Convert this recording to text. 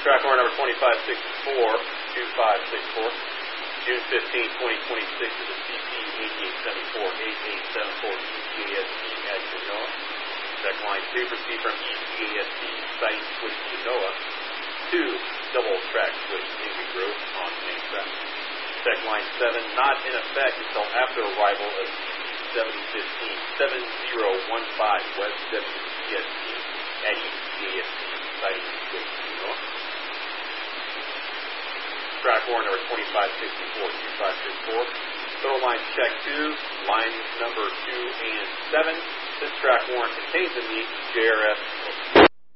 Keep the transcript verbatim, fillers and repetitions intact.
track warrant number twenty-five sixty-four, two five six four. June fifteenth, twenty twenty-six is a C P eighty-eight seventy-four, eighty-eight seventy-four E T A S P at Genoa. Check line two, proceed from E T A S P site switch Genoa to double track switch Navy Grove on main track. Check line seven, not in effect until after arrival of seven fifteen, seven zero one five West W T S P at E T A S P site switch Genoa. Track warrant number twenty-five sixty-four, two five six four. Total lines check two, lines number two and seven. This track warrant contains a neat J R F